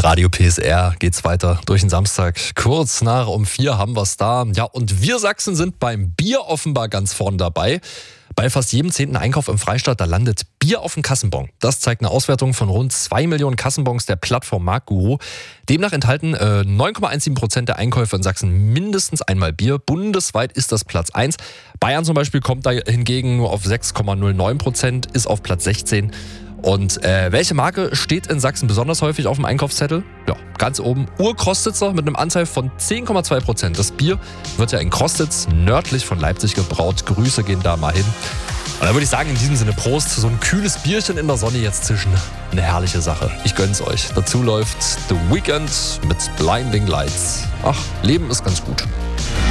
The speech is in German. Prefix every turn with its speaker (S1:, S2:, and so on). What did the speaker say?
S1: Mit Radio PSR geht's weiter durch den Samstag. Kurz nach um 4 haben wir's da. Ja, und wir Sachsen sind beim Bier offenbar ganz vorn dabei. Bei fast jedem 10. Einkauf im Freistaat, da landet Bier auf dem Kassenbon. Das zeigt eine Auswertung von rund 2 Millionen Kassenbons der Plattform Marktguru. Demnach enthalten 9,17% der Einkäufe in Sachsen mindestens einmal Bier. Bundesweit ist das Platz 1. Bayern zum Beispiel kommt da hingegen nur auf 6,09%, ist auf Platz 16. Und welche Marke steht in Sachsen besonders häufig auf dem Einkaufszettel? Ja, ganz oben Urkrostitzer mit einem Anteil von 10,2%. Das Bier wird ja in Krostitz nördlich von Leipzig gebraut. Grüße gehen da mal hin. Und da würde ich sagen, in diesem Sinne Prost. So ein kühles Bierchen in der Sonne jetzt zwischen. Eine herrliche Sache. Ich gönn's euch. Dazu läuft The Weeknd mit Blinding Lights. Ach, Leben ist ganz gut.